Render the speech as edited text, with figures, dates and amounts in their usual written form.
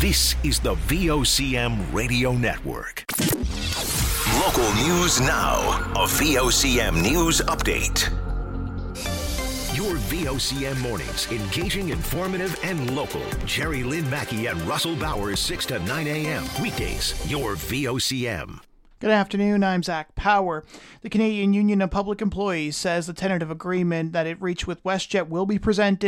This is the VOCM Radio Network. Local news now. A VOCM News Update. Your VOCM mornings, engaging, informative, and local. Jerry Lynn Mackey and Russell Bowers, 6 to 9 a.m. Weekdays, your VOCM. Good afternoon, I'm Zach Power. The Canadian Union of Public Employees says the tentative agreement that it reached with WestJet will be presented